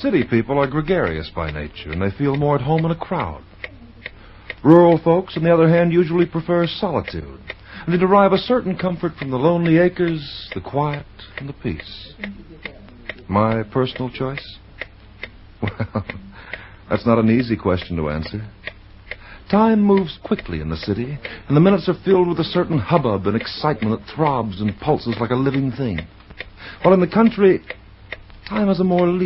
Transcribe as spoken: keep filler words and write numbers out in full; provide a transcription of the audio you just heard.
City people are gregarious by nature, and they feel more at home in a crowd. Rural folks, on the other hand, usually prefer solitude, and they derive a certain comfort from the lonely acres, the quiet, and the peace. My personal choice? Well, that's not an easy question to answer. Time moves quickly in the city, and the minutes are filled with a certain hubbub and excitement that throbs and pulses like a living thing. While in the country, time has a more